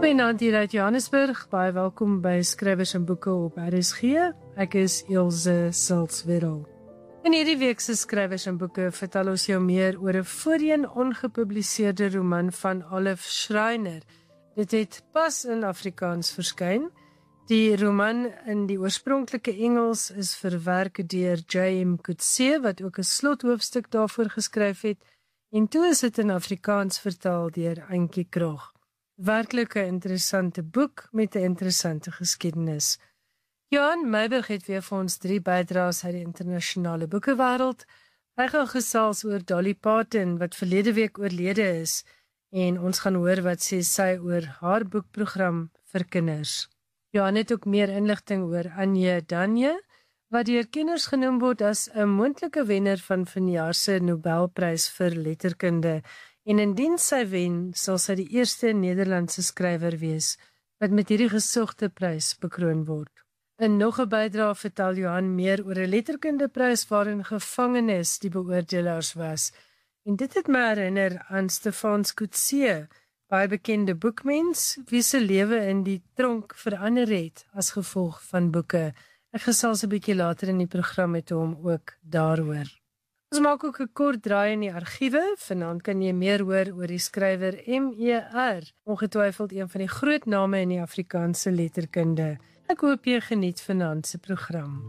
Goeienaand hier uit Johannesburg, baie welkom by Skrywers en Boeke op RSG. Ek is Ilse Silswedel. In hierdie week se Skrywers en Boeke vertel ons jou meer oor 'n voorheen ongepubliseerde roman van Olive Schreiner. Dit het pas in Afrikaans verskyn. Die roman in die oorspronklike Engels is verwerk deur J.M. Coetzee, wat ook 'n slothoofstuk daarvoor geskryf het, en toe is dit in Afrikaans vertaal deur Antjie Krog. Werklik 'n interessante boek met 'n interessante geskiedenis. Johan Meiburg het weer vir ons 3 bydraes uit die internasionale boekewêreld. Hy gaan gesels oor Dolly Parton, wat verlede week oorlede is, en ons gaan hoor wat sê sy oor haar boekprogram vir kinders. Johan het ook meer inligting oor Anje Danje, wat deur kenners genoem word as 'n moontlike wenner van vanjaar se Nobelprys vir letterkunde. En indien sy wen, sal sy die eerste Nederlandse skrywer wees wat met hierdie gesogte prys bekroon word. In nog 'n bydrae vertel Johan meer oor 'n letterkundeprys waarin gevangenes die beoordelaars was. En dit het my herinner aan Stefans Coetzee, baie bekende boekmens, wie se lewe in die tronk verander het as gevolg van boeke. Ek gesels 'n bietjie later in die program met hom ook daaroor. Ons maak ook 'n kort draai in die argiewe. Vanaand kan jy meer hoor oor die skrywer M.E.R., ongetwyfeld een van die groot name in die Afrikaanse letterkunde. Ek hoop jy geniet vanaand se program.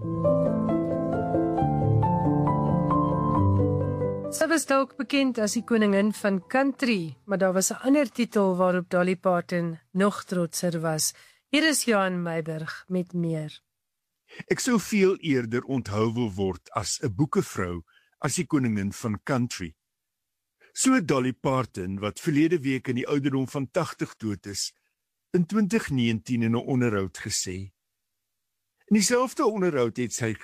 Sy was dalk bekend as die koningin van country, maar daar was 'n ander titel waarop Dolly Parton nog trotser was. Hier is Johan Meiburg met meer. Ek sou veel eerder onthou wil word as 'n boekevrou as die koningin van country. So Dolly Parton, wat verlede week in die ouderdom van 80 dood is, in 2019 in 'n onderhoud gesê. In dieselfde onderhoud het sy